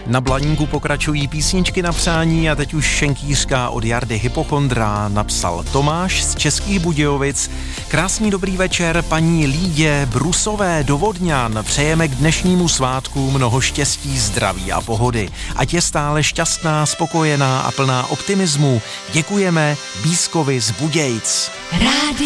Na Blaníku pokračují písničky na přání a teď už šenkýřka od Jardy Hypochondra napsal Tomáš z Českých Budějovic. Krásný dobrý večer paní Lídě Brusové do Vodňan. Přejeme k dnešnímu svátku mnoho štěstí, zdraví a pohody. Ať je stále šťastná, spokojená a plná optimismu. Děkujeme Bískovi z Budějc.